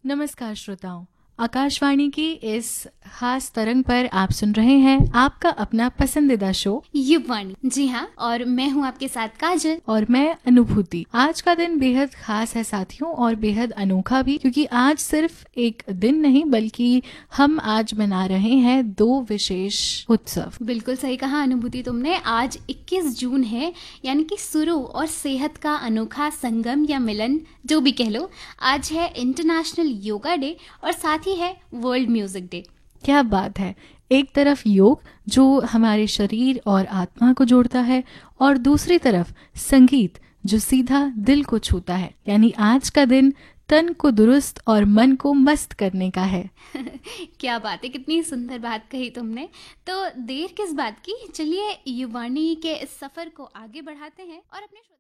नमस्कार श्रोताओं, आकाशवाणी की इस खास तरंग पर आप सुन रहे हैं आपका अपना पसंदीदा शो युववाणी। जी हाँ, और मैं हूँ आपके साथ काजल। और मैं अनुभूति। आज का दिन बेहद खास है साथियों, और बेहद अनोखा भी, क्योंकि आज सिर्फ एक दिन नहीं बल्कि हम आज मना रहे हैं दो विशेष उत्सव। बिल्कुल सही कहा अनुभूति तुमने। आज 21 जून है, यानी कि सुरु और सेहत का अनोखा संगम या मिलन, जो भी कह लो। आज है इंटरनेशनल योगा डे और साथ ही है वर्ल्ड म्यूजिक डे। क्या बात है! एक तरफ योग जो हमारे शरीर और आत्मा को जोड़ता है, और दूसरी तरफ संगीत जो सीधा दिल को छूता है। यानी आज का दिन तन को दुरुस्त और मन को मस्त करने का है। क्या बात है, कितनी सुंदर बात कही तुमने। तो देर किस बात की, चलिए युववाणी के इस सफर को आगे बढ़ाते हैं और अपने